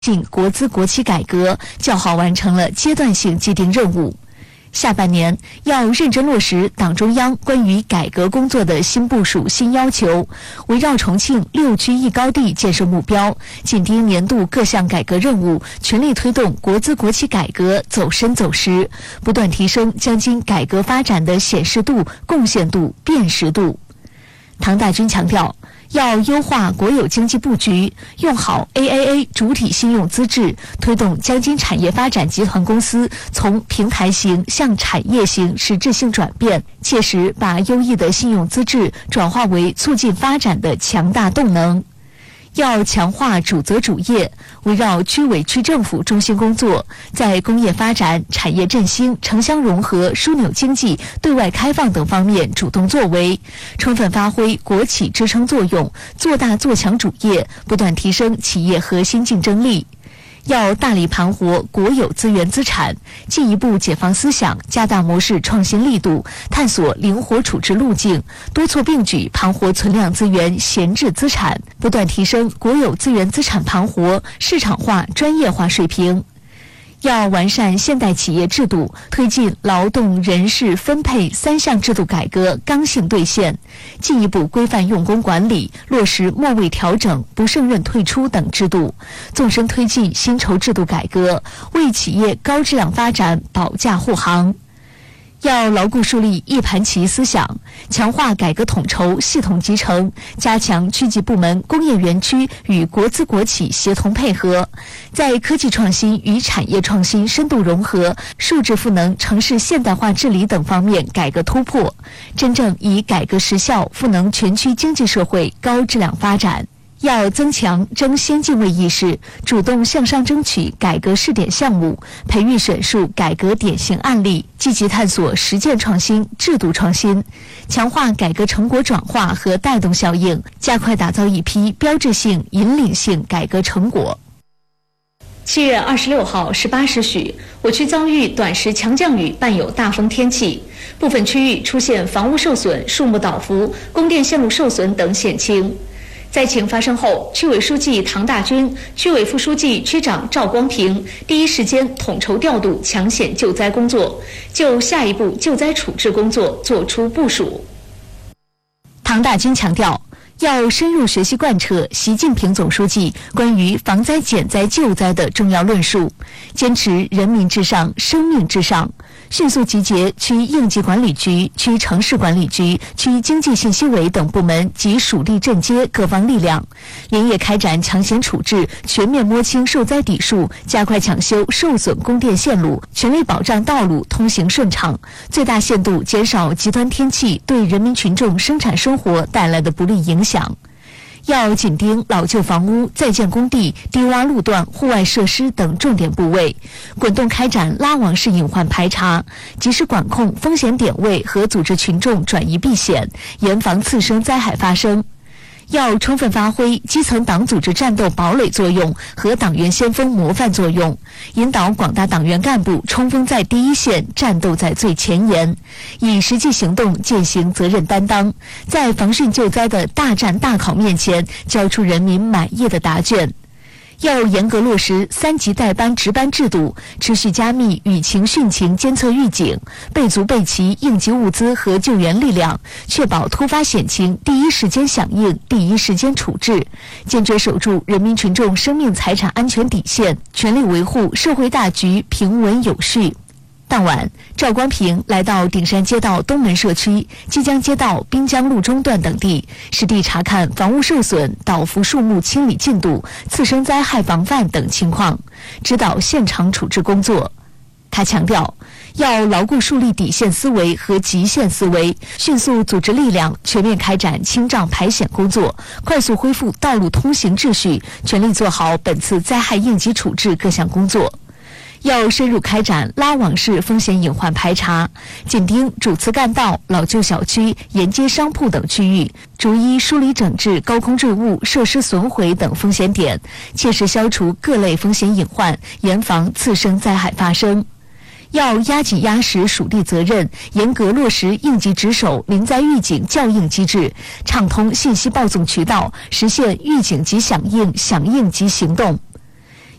进国资国企改革，较好完成了阶段性既定任务。下半年要认真落实党中央关于改革工作的新部署、新要求，围绕重庆6区1高地建设目标，紧盯年度各项改革任务，全力推动国资国企改革走深走实，不断提升江津改革发展的显示度、贡献度、辨识度。唐大军强调，要优化国有经济布局，用好 AAA 主体信用资质，推动江津产业发展集团公司从平台型向产业型实质性转变，切实把优异的信用资质转化为促进发展的强大动能。要强化主责主业，围绕区委区政府中心工作，在工业发展、产业振兴、城乡融合、枢纽经济、对外开放等方面主动作为，充分发挥国企支撑作用，做大做强主业，不断提升企业核心竞争力。要大力盘活国有资源资产，进一步解放思想，加大模式创新力度，探索灵活处置路径，多措并举盘活存量资源闲置资产，不断提升国有资源资产盘活市场化、专业化水平。要完善现代企业制度，推进劳动人事分配3项制度改革刚性兑现，进一步规范用工管理，落实末位调整、不胜任退出等制度，纵深推进薪酬制度改革，为企业高质量发展保驾护航。要牢固树立一盘棋思想，强化改革统筹系统集成，加强区级部门工业园区与国资国企协同配合，在科技创新与产业创新深度融合、数字赋能城市现代化治理等方面改革突破，真正以改革实效赋能全区经济社会高质量发展。要增强争先进位意识，主动向上争取改革试点项目，培育选述改革典型案例，积极探索实践创新、制度创新，强化改革成果转化和带动效应，加快打造一批标志性、引领性改革成果。7月26号18时许，我区遭遇短时强降雨，伴有大风天气，部分区域出现房屋受损、树木倒伏、供电线路受损等险情。灾情发生后，区委书记唐大军、区委副书记、区长赵光平第一时间统筹调度抢险救灾工作，就下一步救灾处置工作作出部署。唐大军强调，要深入学习贯彻习近平总书记关于防灾减灾救灾的重要论述，坚持人民至上、生命至上，迅速集结区应急管理局、区城市管理局、区经济信息委等部门及属地镇街各方力量，连夜开展抢险处置，全面摸清受灾底数，加快抢修受损供电线路，全力保障道路通行顺畅，最大限度减少极端天气对人民群众生产生活带来的不利影响。要紧盯老旧房屋、在建工地、低洼路段、户外设施等重点部位，滚动开展拉网式隐患排查，及时管控风险点位和组织群众转移避险，严防次生灾害发生。要充分发挥基层党组织战斗堡垒作用和党员先锋模范作用，引导广大党员干部冲锋在第一线，战斗在最前沿，以实际行动践行责任担当，在防汛救灾的大战大考面前交出人民满意的答卷。要严格落实3级带班值班制度，持续加密雨情汛情监测预警，备足备齐应急物资和救援力量，确保突发险情第一时间响应、第一时间处置，坚决守住人民群众生命财产安全底线，全力维护社会大局平稳有序。当晚，赵光平来到顶山街道东门社区、蓟江街道滨江路中段等地，实地查看房屋受损、倒伏树木清理进度、次生灾害防范等情况，指导现场处置工作。他强调，要牢固树立底线思维和极限思维，迅速组织力量，全面开展清障排险工作，快速恢复道路通行秩序，全力做好本次灾害应急处置各项工作。要深入开展拉网式风险隐患排查，紧盯主次干道、老旧小区、沿街商铺等区域，逐一梳理整治高空坠物、设施损毁等风险点，切实消除各类风险隐患，严防次生灾害发生。要压紧压实属地责任，严格落实应急值守、临灾预警校应机制，畅通信息报送渠道，实现预警即响应、响应即行动。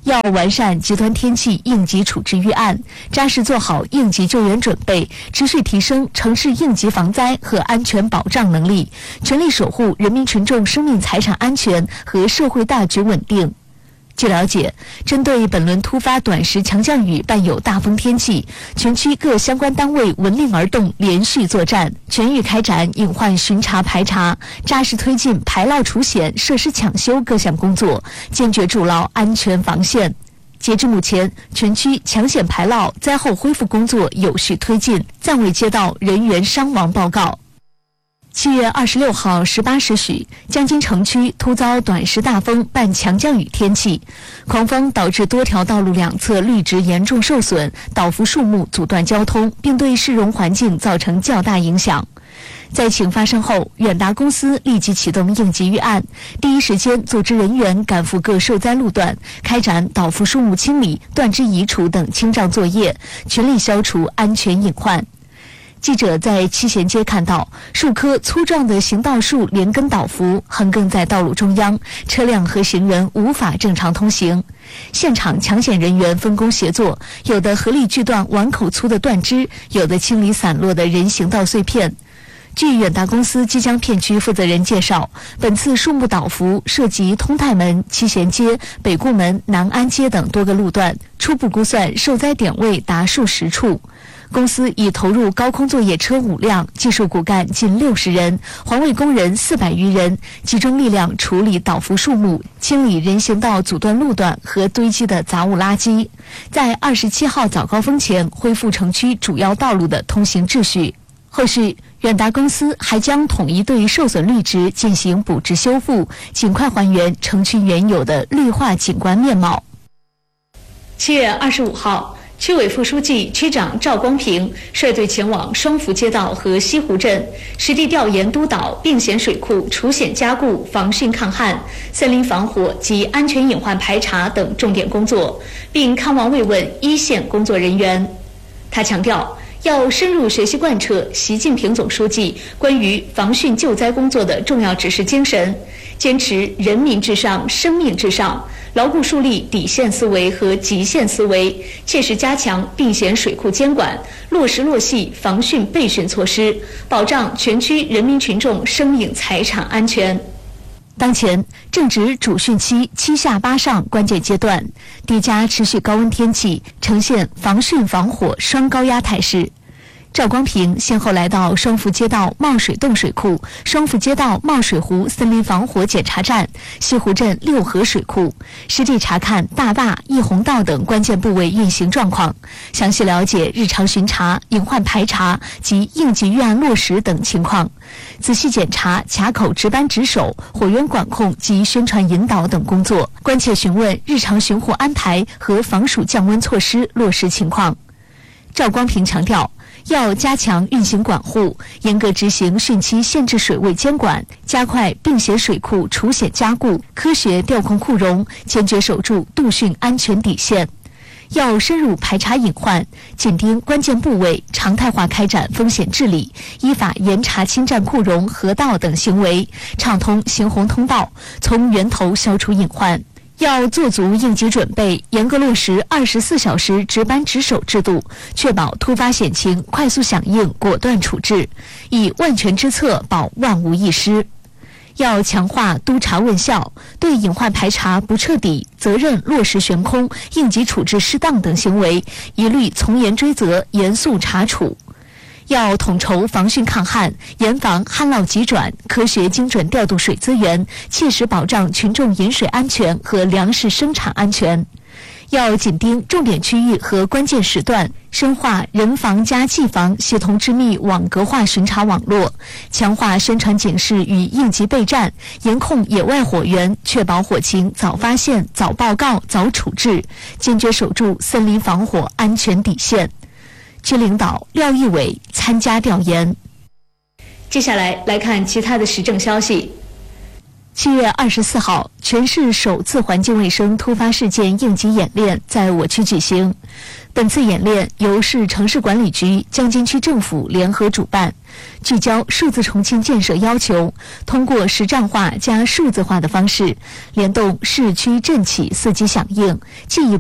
要完善极端天气应急处置预案，扎实做好应急救援准备，持续提升城市应急防灾和安全保障能力，全力守护人民群众生命财产安全和社会大局稳定。据了解，针对本轮突发短时强降雨伴有大风天气，全区各相关单位闻令而动，连续作战，全域开展隐患巡查排查，扎实推进排涝除险、设施抢修各项工作，坚决筑牢安全防线。截至目前，全区抢险排涝、灾后恢复工作有序推进，暂未接到人员伤亡报告。7月26号18时许，江津城区突遭短时大风伴强降雨天气，狂风导致多条道路两侧绿植严重受损，倒伏树木阻断交通，并对市容环境造成较大影响。灾情发生后，远达公司立即启动应急预案，第一时间组织人员赶赴各受灾路段，开展倒伏树木清理、断枝移除等清障作业，全力消除安全隐患。记者在七贤街看到数棵粗壮的行道树连根倒伏，横亘在道路中央，车辆和行人无法正常通行。现场抢险人员分工协作，有的合力锯断碗口粗的断枝，有的清理散落的人行道碎片。据远达公司基江片区负责人介绍，本次树木倒伏涉及通泰门、七贤街、北固门、南安街等多个路段，初步估算受灾点位达数十处。公司已投入高空作业车5辆，技术骨干近60人，环卫工人400余人，集中力量处理倒伏树木，清理人行道阻断路段和堆积的杂物垃圾，在27号早高峰前恢复城区主要道路的通行秩序。后续，远达公司还将统一对受损绿植进行补植修复，尽快还原城区原有的绿化景观面貌。7月25号，区委副书记、区长赵光平率队前往双福街道和西湖镇，实地调研督导并险水库除险加固、防汛抗旱、森林防火及安全隐患排查等重点工作，并看望慰问一线工作人员。他强调，要深入学习贯彻习近平总书记关于防汛救灾工作的重要指示精神，坚持人民至上、生命至上，牢固树立底线思维和极限思维，切实加强并险水库监管，落实落细防汛备汛措施，保障全区人民群众生命财产安全。当前正值主汛期7下8上关键阶段，叠加持续高温天气，呈现防汛防火双高压态势。赵光平先后来到双福街道冒水洞水库、双福街道冒水湖森林防火检查站、西湖镇六河水库，实地查看大坝、溢洪道等关键部位运行状况，详细了解日常巡查、隐患排查及应急预案落实等情况，仔细检查卡口值班值守、火源管控及宣传引导等工作，关切询问日常巡护安排和防暑降温措施落实情况。赵光平强调，要加强运行管护，严格执行汛期限制水位监管，加快并险水库除险加固，科学调控库容，坚决守住度汛安全底线。要深入排查隐患，紧盯关键部位，常态化开展风险治理，依法严查侵占库容、河道等行为，畅通行洪通道，从源头消除隐患。要做足应急准备，严格落实24小时值班值守制度，确保突发险情快速响应、果断处置，以万全之策保万无一失。要强化督查问效，对隐患排查不彻底、责任落实悬空、应急处置失当等行为，一律从严追责、严肃查处。要统筹防汛抗旱，严防旱涝急转，科学精准调度水资源，切实保障群众饮水安全和粮食生产安全。要紧盯重点区域和关键时段，深化人防加技防协同致密网格化巡查网络，强化宣传警示与应急备战，严控野外火源，确保火情早发现、早报告、早处置，坚决守住森林防火安全底线。区领导廖义伟参加调研。接下来看其他的时政消息。 7月24号，全市首次环境卫生突发事件应急演练在我区举行。本次演练由市城市管理局、江津区政府联合主办，聚焦数字重庆建设要求，通过实战化加数字化的方式，联动市区政企4级响应，进一步